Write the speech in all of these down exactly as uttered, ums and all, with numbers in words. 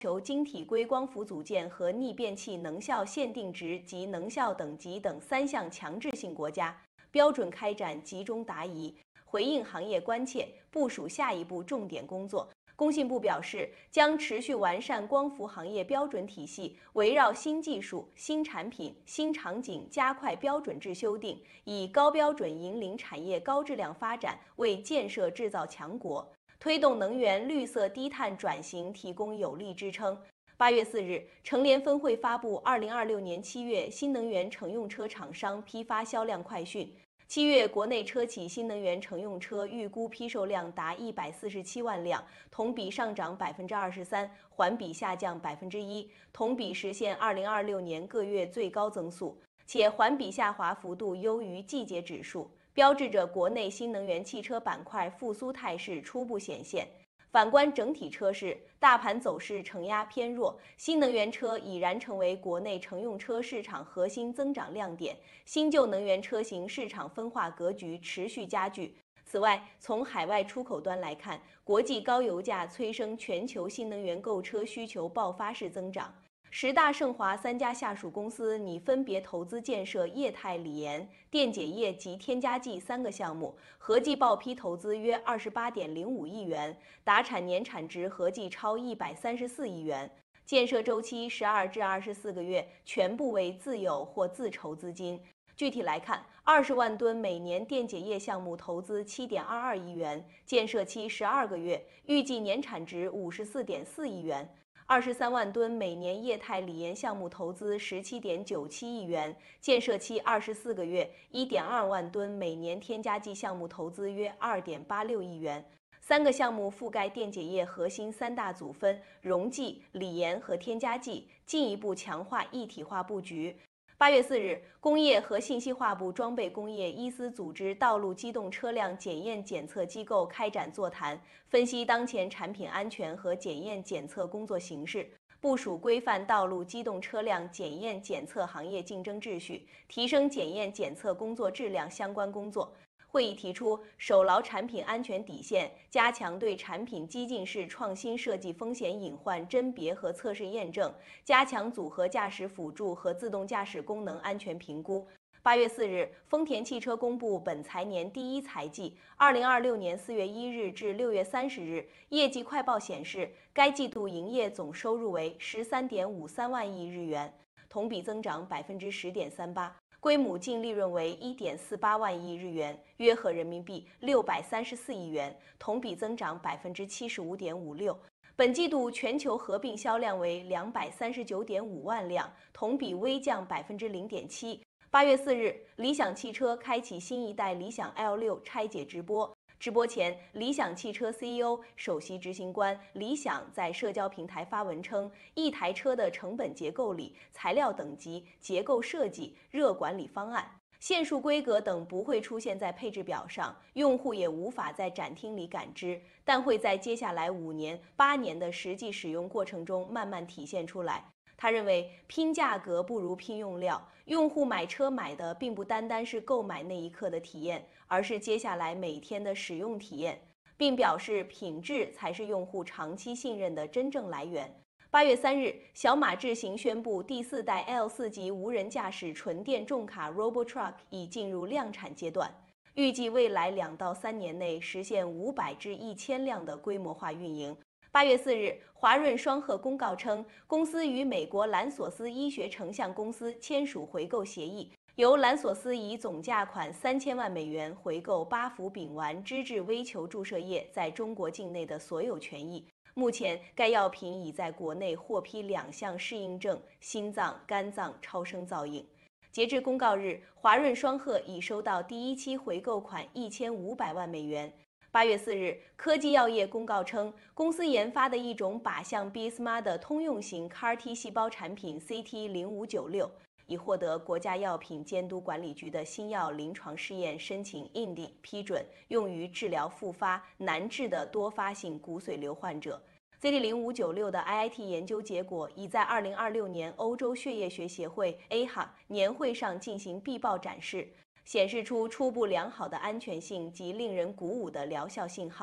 求晶体硅光伏组件和逆变器能效限定值及能效等级等三项强制性国家标准开展集中答疑，回应行业关切，部署下一步重点工作。工信部表示，将持续完善光伏行业标准体系，围绕新技术、新产品、新场景，加快标准制修订，以高标准引领产业高质量发展，为建设制造强国、推动能源绿色低碳转型提供有力支撑。八月四日，成联分会发布二零二六年七月新能源乘用车厂商批发销量快讯。七月国内车企新能源乘用车预估批售量达一百四十七万辆，同比上涨百分之二十三，环比下降百分之一，同比实现二零二六年各月最高增速，且环比下滑幅度优于季节指数，标志着国内新能源汽车板块复苏态势初步显现。反观整体车市，大盘走势承压偏弱，新能源车已然成为国内乘用车市场核心增长亮点，新旧能源车型市场分化格局持续加剧。此外，从海外出口端来看，国际高油价催生全球新能源购车需求爆发式增长。十大盛华三家下属公司拟分别投资建设液态锂盐、电解液及添加剂三个项目，合计报批投资约二十八点零五亿元，达产年产值合计超一百三十四亿元，建设周期十二至二十四个月，全部为自有或自筹资金。具体来看，二十万吨每年电解液项目投资七点二二亿元，建设期十二个月，预计年产值五十四点四亿元。二十三万吨每年液态锂盐项目投资十七点九七亿元，建设期二十四个月，一点二万吨每年添加剂项目投资约二点八六亿元。三个项目覆盖电解液核心三大组分：溶剂、锂盐和添加剂，进一步强化一体化布局。八月四日，工业和信息化部装备工业依司组织道路机动车辆检验检测机构开展座谈，分析当前产品安全和检验检测工作形势，部署规范道路机动车辆检验检测行业竞争秩序，提升检验检测工作质量相关工作。会议提出，守牢产品安全底线，加强对产品激进式创新设计风险隐患甄别和测试验证，加强组合驾驶辅助和自动驾驶功能安全评估。八月四日，丰田汽车公布本财年第一财季，二零二六年四月一日至六月三十日业绩快报显示，该季度营业总收入为十三点五三万亿日元，同比增长百分之十点三八。归母净利润为一点四八万亿日元，约合人民币六百三十四亿元，同比增长百分之七十五点五六。本季度全球合并销量为两百三十九点五万辆，同比微降百分之零点七。八月四日，理想汽车开启新一代理想 L 六拆解直播。直播前，理想汽车 C E O、首席执行官李想在社交平台发文称，一台车的成本结构里、材料等级、结构设计、热管理方案、线束规格等不会出现在配置表上，用户也无法在展厅里感知，但会在接下来五年、八年的实际使用过程中慢慢体现出来。他认为，拼价格不如拼用料，用户买车买的并不单单是购买那一刻的体验，而是接下来每天的使用体验，并表示品质才是用户长期信任的真正来源。八月三日，小马智行宣布第四代 L 四 级无人驾驶纯电重卡 Robotruck 已进入量产阶段，预计未来两到三年内实现五百至一千辆的规模化运营。八月四日，华润双鹤公告称，公司与美国兰索斯医学成像公司签署回购协议，由兰索斯以总价款三千万美元回购巴福丙烷脂质微球注射液在中国境内的所有权益。目前，该药品已在国内获批两项适应症：心脏、肝脏超声造影。截至公告日，华润双鹤已收到第一期回购款一千五百万美元。八月四日，科技药业公告称，公司研发的一种靶向 B S M A 的通用型 C A R T 细胞产品 C T 零五九六已获得国家药品监督管理局的新药临床试验申请 I N D 批准，用于治疗复发难治的多发性骨髓瘤患者。C T 零五九六的 I I T 研究结果已在二零二六年欧洲血液学协会 A H A 年会上进行必报展示，显示出初步良好的安全性及令人鼓舞的疗效信号。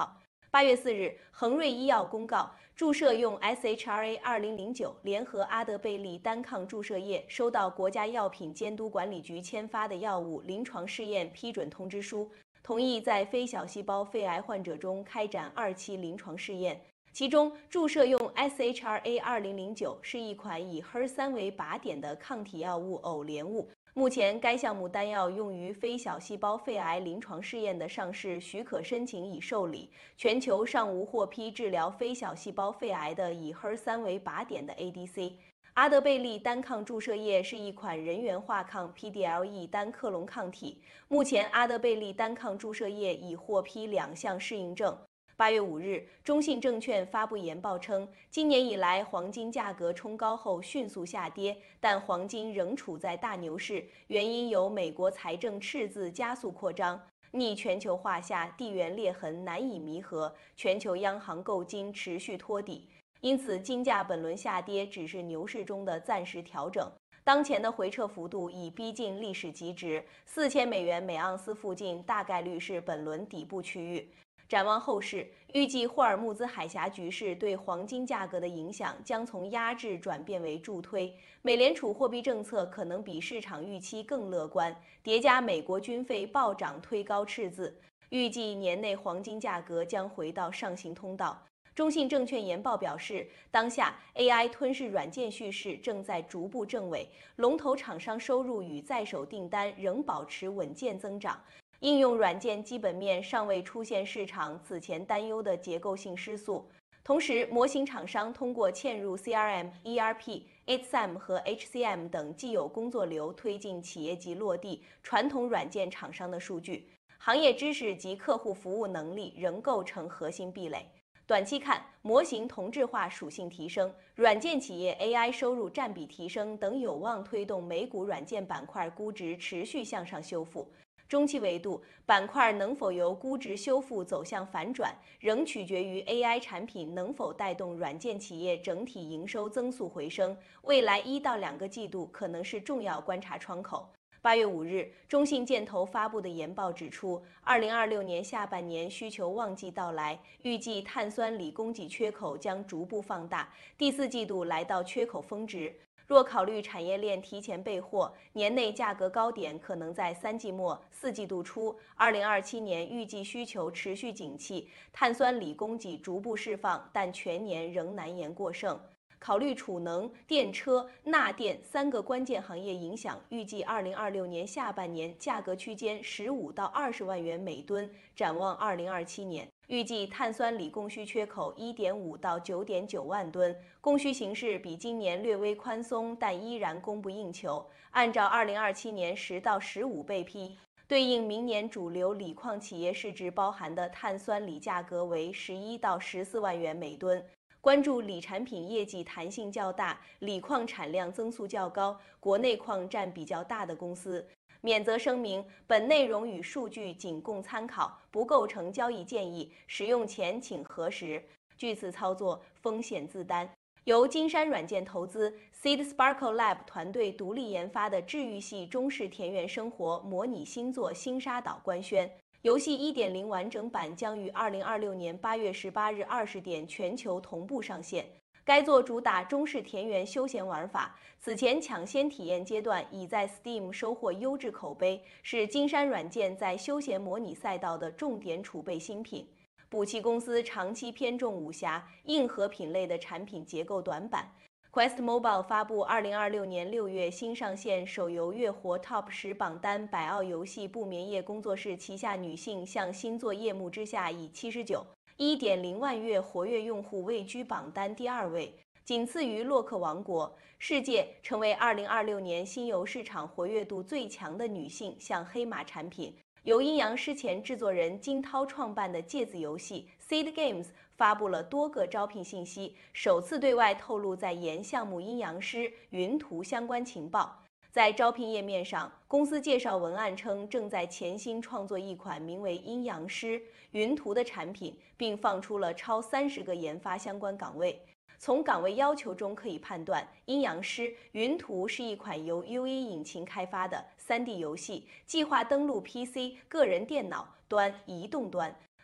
八月四日，恒瑞医药公告，注射用 S H R A 二零零九联合阿德贝利单抗注射液收到国家药品监督管理局签发的药物临床试验批准通知书，同意在非小细胞肺癌患者中开展二期临床试验。其中，注射用 S H R A 二零零九是一款以 H E R 三 为靶点的抗体药物偶联物。目前，该项目单药用于非小细胞肺癌临床试验的上市许可申请已受理，全球尚无获批治疗非小细胞肺癌的以 H E R 三 为靶点的 A D C。阿德贝利单抗注射液是一款人源化抗 P D L E 单克隆抗体，目前阿德贝利单抗注射液已获批两项适应症。八月五日，中信证券发布研报称，今年以来黄金价格冲高后迅速下跌，但黄金仍处在大牛市，原因有美国财政赤字加速扩张，逆全球化下地缘裂痕难以弥合，全球央行购金持续托底，因此金价本轮下跌只是牛市中的暂时调整。当前的回撤幅度已逼近历史极值，四千美元每盎司附近大概率是本轮底部区域。展望后市，预计霍尔木兹海峡局势对黄金价格的影响将从压制转变为助推。美联储货币政策可能比市场预期更乐观，叠加美国军费暴涨推高赤字，预计年内黄金价格将回到上行通道。中信证券研报表示，当下 A I 吞噬软件叙事正在逐步正轨，龙头厂商收入与在手订单仍保持稳健增长。应用软件基本面尚未出现市场此前担忧的结构性失速，同时模型厂商通过嵌入 C R M、E R P、H C M 和 H C M 等既有工作流推进企业级落地传统软件厂商的数据，行业知识及客户服务能力仍构成核心壁垒。短期看，模型同质化属性提升、软件企业 A I 收入占比提升等有望推动美股软件板块估值持续向上修复。中期维度，板块能否由估值修复走向反转，仍取决于 A I 产品能否带动软件企业整体营收增速回升。未来一到两个季度可能是重要观察窗口。八月五日，中信建投发布的研报指出，二零二六年下半年需求旺季到来，预计碳酸锂供给缺口将逐步放大，第四季度来到缺口峰值。若考虑产业链提前备货，年内价格高点可能在三季末、四季度初。二零二七年预计需求持续景气，碳酸锂供给逐步释放，但全年仍难言过剩。考虑储能、电车、钠电三个关键行业影响，预计二零二六年下半年价格区间十五到二十万元每吨。展望二零二七年，预计碳酸锂供需缺口一点五到九点九万吨，供需形势比今年略微宽松，但依然供不应求。按照二零二七年十到十五倍批，对应明年主流锂矿企业市值包含的碳酸锂价格为十一到十四万元每吨。关注锂产品业绩弹性较大、锂矿产量增速较高、国内矿占比较大的公司。免责声明：本内容与数据仅供参考，不构成交易建议，使用前请核实。据此操作风险自担。由金山软件投资 Seed Sparkle Lab 团队独立研发的治愈系中式田园生活模拟星座星沙岛官宣。游戏 一点零 完整版将于二零二六年八月十八日二十点全球同步上线。该作主打中式田园休闲玩法，此前抢先体验阶段已在 Steam 收获优质口碑，是金山软件在休闲模拟赛道的重点储备新品。补齐公司长期偏重武侠、硬核品类的产品结构短板。Quest Mobile 发布二零二六年六月新上线手游月活 Top 十榜单，百奥游戏不眠夜工作室旗下女性向星座夜幕之下以七十九 一点零万月活跃用户位居榜单第二位，仅次于洛克王国。世界成为二零二六年新游市场活跃度最强的女性向黑马产品。由阴阳师前制作人金涛创办的芥子游戏 Seed Games 发布了多个招聘信息，首次对外透露在研项目阴阳师云图相关情报。在招聘页面上，公司介绍文案称正在潜心创作一款名为阴阳师云图的产品，并放出了超三十个研发相关岗位。从岗位要求中可以判断，阴阳师云图是一款由 U E 引擎开发的 三 D 游戏，计划登陆 P C、个人电脑端、移动端。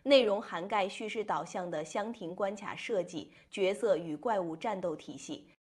内容涵盖叙事导向的箱庭关卡设计、角色与怪物战斗体系、